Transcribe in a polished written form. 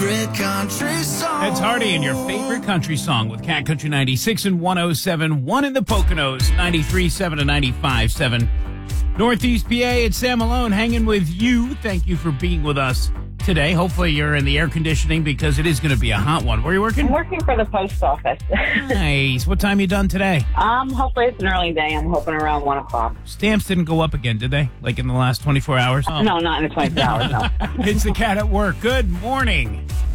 favorite country song. It's Hardy and your favorite country song with Cat Country 96 and 107.1 in the Poconos, 93.7 and 95.7. Northeast PA, it's Sam Malone hanging with you. Thank you for being with us today. Hopefully you're in the air conditioning because it is going to be a hot one. Where are you working? I'm working for the post office. Nice. What time you done today? Hopefully it's an early day. I'm hoping around 1 o'clock. Stamps didn't go up again, did they? Like in the last 24 hours? No, not in the 24 hours, no. It's the Cat at Work. Good morning.